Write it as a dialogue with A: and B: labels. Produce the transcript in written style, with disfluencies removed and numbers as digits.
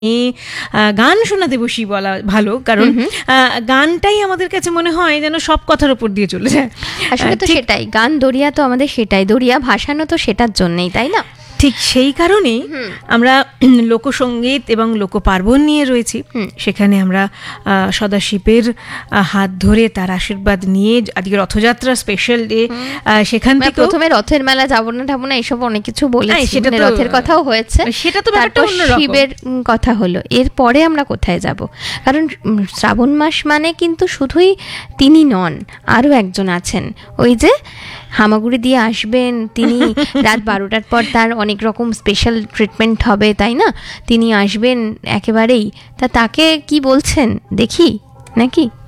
A: গান শোনাতে বসি বলা ভালো, কারণ গানটাই আমাদের কাছে মনে হয় যেন সব কথার উপর দিয়ে চলে যায়।
B: আসলে তো সেটাই, গান দরিয়া তো আমাদের সেটাই, দরিয়া ভাসানো তো সেটার জন্যই, তাই না?
A: ঠিক সেই কারণেই আমরা লোকসঙ্গীত এবং লোকপার্বণ নিয়ে রয়েছি। সেখানে আমরা সদাশিবের হাত ধরে তার আশীর্বাদ নিয়ে আজকে রথযাত্রা স্পেশাল ডে, সেখান থেকে
B: প্রথমে রথের মেলা যাবো না এইসব অনেক কিছু বলেছি,
A: সেটা
B: রথের কথাও হয়েছে,
A: সেটা তো
B: তারপর শিবের কথা হলো। এরপরে আমরা কোথায় যাব? কারণ শ্রাবণ মাস মানে কিন্তু শুধুই তিনি নন, আরও একজন আছেন, ওই যে হামাগুড়ি দিয়ে আসবেন তিনি, রাত 12টার পর তার অনেক রকম স্পেশাল ট্রিটমেন্ট হবে, তাই না? তিনি আসবেন একেবারেই, তাকে কি বলছেন দেখি নাকি?